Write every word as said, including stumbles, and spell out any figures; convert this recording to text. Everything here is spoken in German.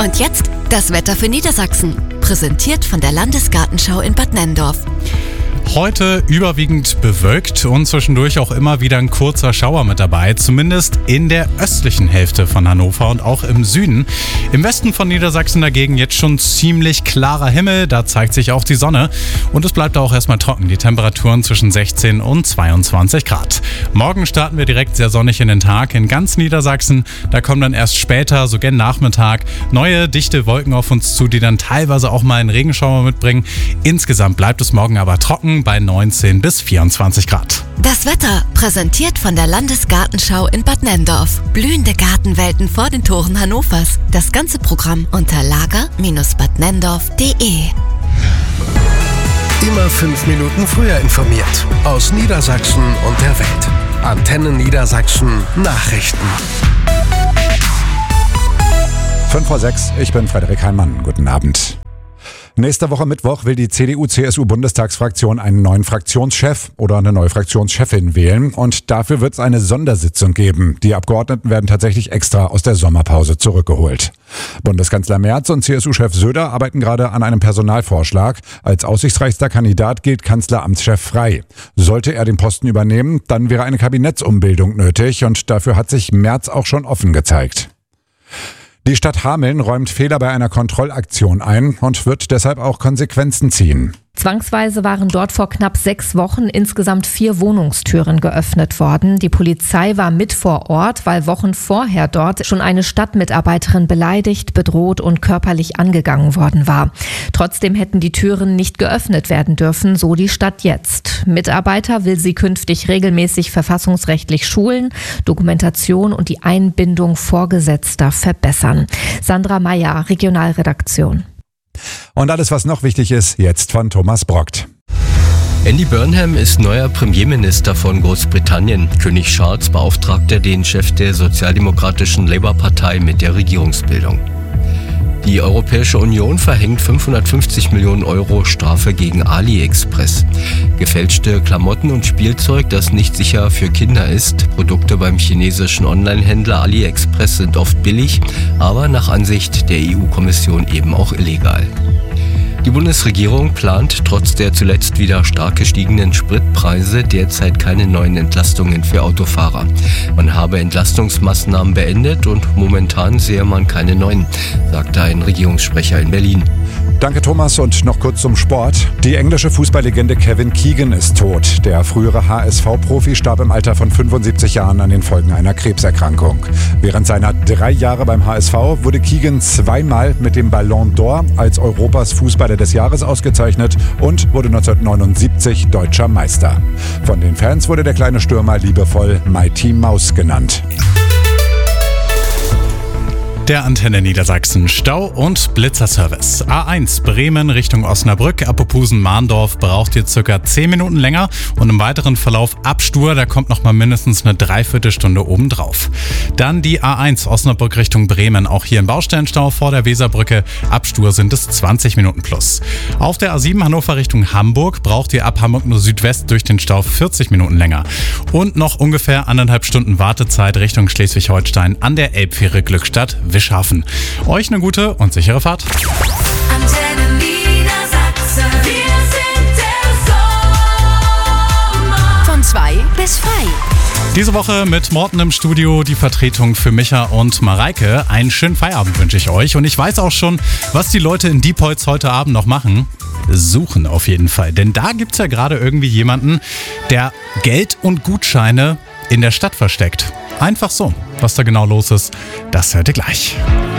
Und jetzt das Wetter für Niedersachsen. Präsentiert von der Landesgartenschau in Bad Nenndorf. Heute überwiegend bewölkt und zwischendurch auch immer wieder ein kurzer Schauer mit dabei, zumindest in der östlichen Hälfte von Hannover und auch im Süden. Im Westen von Niedersachsen dagegen jetzt schon ziemlich klarer Himmel, da zeigt sich auch die Sonne und es bleibt auch erstmal trocken. Die Temperaturen zwischen sechzehn und zweiundzwanzig Grad. Morgen starten wir direkt sehr sonnig in den Tag in ganz Niedersachsen. Da kommen dann erst später, so gen Nachmittag, neue dichte Wolken auf uns zu, die dann teilweise auch mal einen Regenschauer mitbringen. Insgesamt bleibt es morgen aber trocken bei neunzehn bis vierundzwanzig Grad. Das Wetter präsentiert von der Landesgartenschau in Bad Nenndorf. Blühende Gartenwelten vor den Toren Hannovers. Das ganze Programm unter lager Bindestrich bad nenndorf punkt de. Immer fünf Minuten früher informiert. Aus Niedersachsen und der Welt. Antenne Niedersachsen Nachrichten. fünf vor sechs, ich bin Frederik Heimann. Guten Abend. Nächste Woche Mittwoch will die C D U C S U-Bundestagsfraktion einen neuen Fraktionschef oder eine neue Fraktionschefin wählen. Und dafür wird es eine Sondersitzung geben. Die Abgeordneten werden tatsächlich extra aus der Sommerpause zurückgeholt. Bundeskanzler Merz und C S U-Chef Söder arbeiten gerade an einem Personalvorschlag. Als aussichtsreichster Kandidat gilt Kanzleramtschef Frey. Sollte er den Posten übernehmen, dann wäre eine Kabinettsumbildung nötig. Und dafür hat sich Merz auch schon offen gezeigt. Die Stadt Hameln räumt Fehler bei einer Kontrollaktion ein und wird deshalb auch Konsequenzen ziehen. Zwangsweise waren dort vor knapp sechs Wochen insgesamt vier Wohnungstüren geöffnet worden. Die Polizei war mit vor Ort, weil Wochen vorher dort schon eine Stadtmitarbeiterin beleidigt, bedroht und körperlich angegangen worden war. Trotzdem hätten die Türen nicht geöffnet werden dürfen, so die Stadt jetzt. Mitarbeiter will sie künftig regelmäßig verfassungsrechtlich schulen, Dokumentation und die Einbindung Vorgesetzter verbessern. Sandra Meyer, Regionalredaktion. Und alles, was noch wichtig ist, jetzt von Thomas Brockt. Andy Burnham ist neuer Premierminister von Großbritannien. König Charles beauftragte den Chef der sozialdemokratischen Labour-Partei mit der Regierungsbildung. Die Europäische Union verhängt fünfhundertfünfzig Millionen Euro Strafe gegen AliExpress. Gefälschte Klamotten und Spielzeug, das nicht sicher für Kinder ist. Produkte beim chinesischen Onlinehändler AliExpress sind oft billig, aber nach Ansicht der E U-Kommission eben auch illegal. Die Bundesregierung plant trotz der zuletzt wieder stark gestiegenen Spritpreise derzeit keine neuen Entlastungen für Autofahrer. Man habe Entlastungsmaßnahmen beendet und momentan sehe man keine neuen, sagte ein Regierungssprecher in Berlin. Danke Thomas und noch kurz zum Sport. Die englische Fußballlegende Kevin Keegan ist tot. Der frühere H S V-Profi starb im Alter von fünfundsiebzig Jahren an den Folgen einer Krebserkrankung. Während seiner drei Jahre beim H S V wurde Keegan zweimal mit dem Ballon d'Or als Europas Fußballer des Jahres ausgezeichnet und wurde neunzehnhundertneunundsiebzig deutscher Meister. Von den Fans wurde der kleine Stürmer liebevoll Mighty Mouse genannt. Der Antenne Niedersachsen Stau- und Blitzerservice. A eins Bremen Richtung Osnabrück, Appopusen-Mahndorf braucht ihr circa zehn Minuten länger und im weiteren Verlauf ab Stur, da kommt noch mal mindestens eine Dreiviertelstunde obendrauf. Dann die A eins Osnabrück Richtung Bremen, auch hier im Baustellenstau vor der Weserbrücke. Ab Stur sind es zwanzig Minuten plus. Auf der A sieben Hannover Richtung Hamburg braucht ihr ab Hamburg nur Südwest durch den Stau vierzig Minuten länger. Und noch ungefähr anderthalb Stunden Wartezeit Richtung Schleswig-Holstein an der Elbfähre Glückstadt Wischhafen. Euch eine gute und sichere Fahrt. Antenne Niedersachsen, wir sind der Sommer. Von zwei bis frei. Diese Woche mit Morten im Studio, die Vertretung für Micha und Mareike. Einen schönen Feierabend wünsche ich euch. Und ich weiß auch schon, was die Leute in Diepholz heute Abend noch machen. Suchen auf jeden Fall. Denn da gibt's ja gerade irgendwie jemanden, der Geld und Gutscheine in der Stadt versteckt. Einfach so. Was da genau los ist, das hört ihr gleich.